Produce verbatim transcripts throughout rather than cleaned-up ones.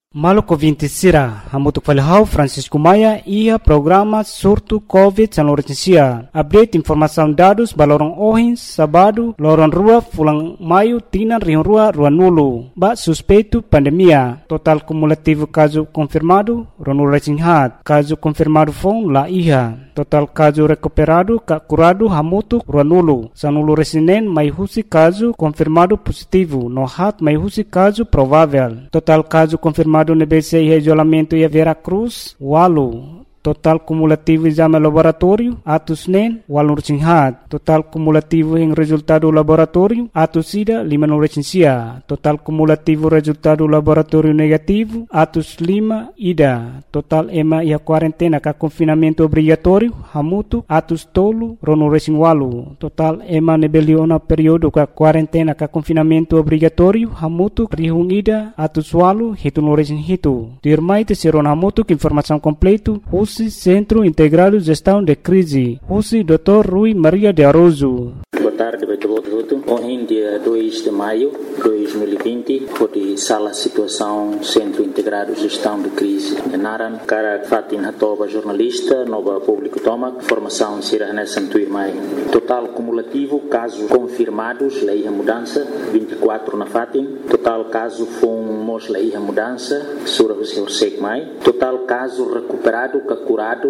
Maluco vinte sira, hamutuk falhau Francisco Maia ia programa surto Covid San Lourenço. Update informação dados balorong ohin sabado lorong rua fulang maio tinan rion rua rua nulu. Ba suspeito pandemia. Total cumulativo caso confirmado ronu resinhat. Caso confirmado fon la iha. Total caso recuperado ka curado hamutuk rua nulu. Sanulu resinen mai husi caso confirmado positivo. No hat mai husi caso provável. Total caso confirmado no B C I isolamento e a Vera Cruz, Walu. Total cumulativo exame laboratório, atos nen, walu recinghat. Total cumulativo em resultado laboratório, atos sida, lima no recensia. Total cumulativo resultado laboratório negativo, atos lima, ida. Total ema e a quarentena ka confinamento obrigatório, hamutu, atos tolo, rono recing walu. Total ema nebeliona período ka quarentena ka confinamento obrigatório, hamutu, rihung ida, atos walu, hitu no recing hitu. Dirmai te seron hamutu que informação completo, Centro Integrado de Gestão de Crise, U C I doutor Rui Maria de Aroso. Boa tarde, Beto. Ontem, dia dois de maio de dois mil e vinte, foi sala situação Centro Integrado de Gestão de Crise. Naran, cara Fatin Hatoba, jornalista, nova público toma, formação Sira Nessa Tuirmai. Total cumulativo, casos confirmados, lei a mudança, vinte e quatro na Fatin. Total caso fomos lei a mudança, Sura Hussein Mai. Total caso recuperado, curado,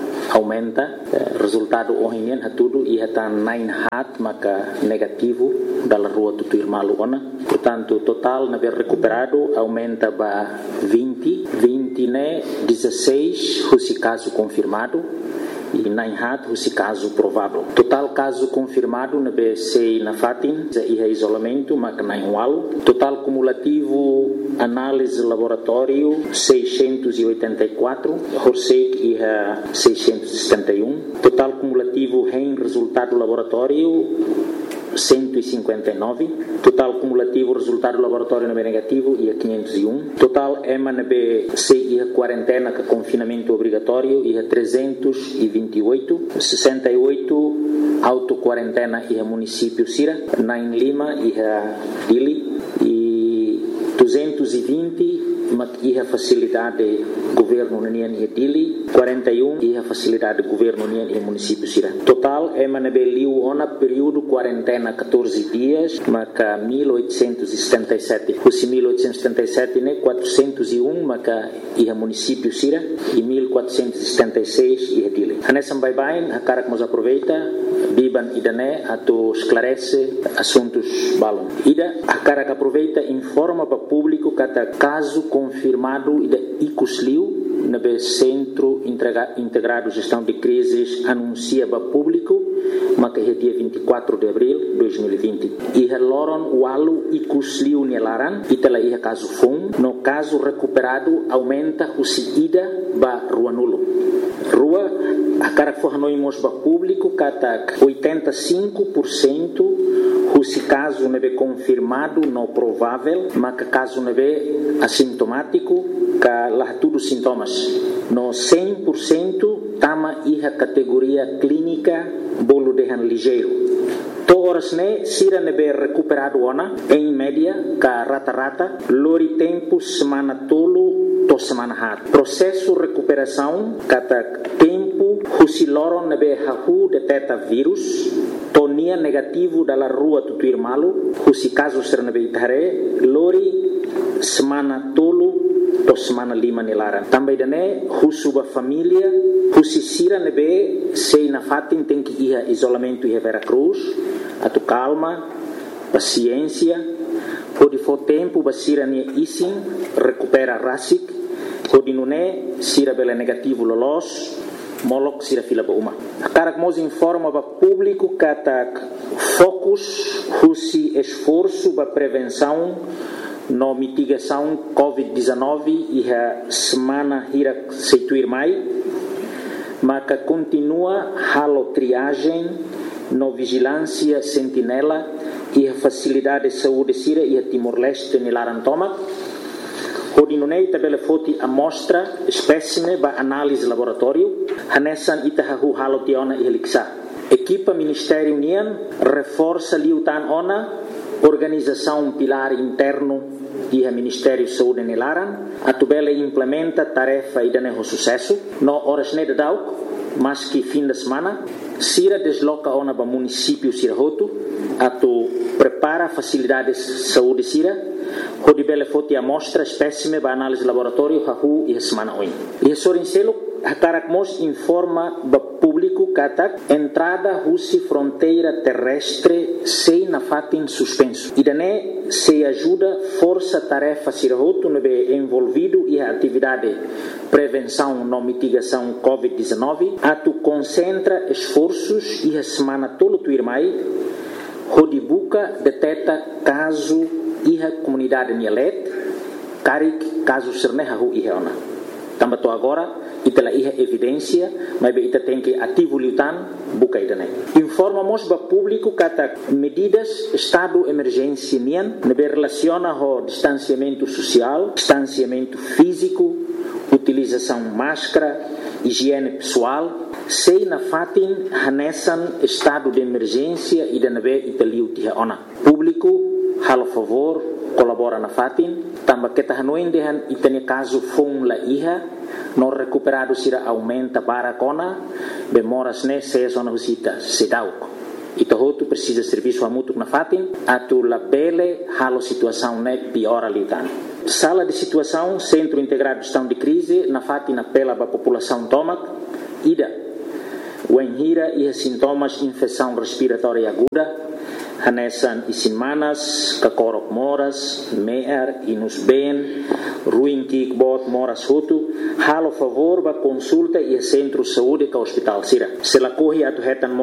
aumenta. Resultado ontem é tudo e está nine hat, maka negativo da rua do Tuirmalu ona. Portanto, total na ver recuperado aumenta para vinte, vinte né, dezesseis, esse caso confirmado. E nine hat, esse caso provável. Total caso confirmado na B C na Fatin, e isolamento, mas nine walo. Total cumulativo, análise laboratório, seiscentos e oitenta e quatro. Horsek e seiscentos e setenta e um. Total cumulativo em resultado laboratório, cento e cinquenta e nove. Total cumulativo resultado laboratório na B negativo e a quinhentos e um. Total E M A na B C e a quarentena com confinamento obrigatório e a trezentos e vinte e oito. sessenta e oito auto-quarentena e a município Sira. nove Lima e a Dili. E duzentos e vinte e a facilidade governo União e Dili. quarenta e um e a facilidade governo União e município Sira. Total é manabeliu ona período quarentena catorze dias, maca mil oitocentos e setenta e sete. Os mil oitocentos e setenta e sete né quatrocentos e um maca e a município Sira e mil quatrocentos e setenta e seis e a Dili. Anesam bye bye, a cara que nos aproveita, biban idané ato esclarece assuntos balon. Ida a cara que aproveita informa para público cada caso confirmado ida icusliu na B Centro Integrado de Gestão de Crises anuncia para público, mas que é dia vinte e quatro de abril de dois mil e vinte. E a Loron Walu e Cusliu Nielaran, e tela ia caso fom, no caso recuperado aumenta o ida para Rua Nulo. Rua, a cara que fornoimos para público, cata oitenta e cinco por cento se caso não é confirmado, não provável, mas que caso não é assintomático, que lá tudo sintomas. No cem por cento, tama a categoria clínica, bolo de han ligeiro. Todas né, sira não é recuperado ona, em média, que rata-rata, lori tempo, semana tolo, to semana hat. Processo recuperação, kata tempo, husi loron não é hahu detecta vírus, tonia negativo da rua do Tuirmalu, husi caso ser na beitare, lori semana tolo to semana lima nilara. Também dane husuba família, husi sira nebe sei na Fatin tem que ir a isolamento e a Vera Cruz, a tu calma, paciência, pode for tempo basira ne isin recupera rasik, pode nune sira bela negativo lolos. Molok sira fila ba uma. Cara que nos informa para público que ataque focus, husi esforço para prevenção no mitigação covid dezenove e a semana ira seituir mai, mas que continua halo triagem no vigilância sentinela e a facilidade de saúde sira e a Timor-Leste nilarantoma. Hodinunei tabela foti amostra espécime ba análise laboratório hanesan itahahu halo tiona e heliksa. Equipa Ministério União reforça liutan ona organização pilar interno e o Ministério da Saúde nelaran, a tubela implementa tarefa e dane sucesso, no horas ne dadau, mas que fim de semana, Sira desloca ona para município Sirahoto, a tu prepara facilidades de saúde Sira, onde bela foto e amostra espécime para análise laboratório hahu e a semana oin. E a Sorincelo, a Caracmos informa para público que entrada russi fronteira terrestre sem na fatin suspenso. E daí se ajuda força tarefa Sirahoto no be envolvido e a atividade prevenção e mitigação covid dezenove, a tu concentra esforços e a semana todo tu irmai, onde buca detecta caso e a comunidade Nielet, carik caso serneha hu e ona. Também agora, ita iha evidência, mas ita tem que ativo lutan, buka ita nem. Informamos para público que medidas estado emergência nian, nebe relaciona o distanciamento social, distanciamento físico, utilização máscara, higiene pessoal, sei na fatin hanesan estado de emergência e de nebe ita liu tiha ona. Público, halo favor, colabora na fatin, também que tahanoin dehan itane caso fong la iha, no recuperado sira aumenta para cona, bemoras ne se zona visita sedauk. Ito hotu precisa serviço a mutu na fatin, atu la bele halo situação ne piora liutan. Sala de situação, Centro Integrado de Gestão de Crise, na fatin apela para a população tomac, ida, o enhira e sintomas infecção respiratória aguda, hanesan isinmanas, kakorok moras, meer, inus ben, ruim kikbot moras hutu, halo favor ba consulta e centro saúde ka hospital sira. Se la corre atu hetan